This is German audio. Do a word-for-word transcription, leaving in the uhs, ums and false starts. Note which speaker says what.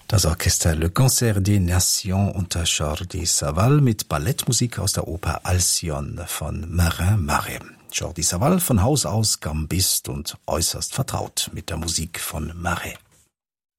Speaker 1: Das Orchester Le Concert des Nations unter Jordi Savall mit Ballettmusik aus der Oper Alcyon von Marin Marais. Jordi Savall von Haus aus Gambist und äußerst vertraut mit der Musik von Marais.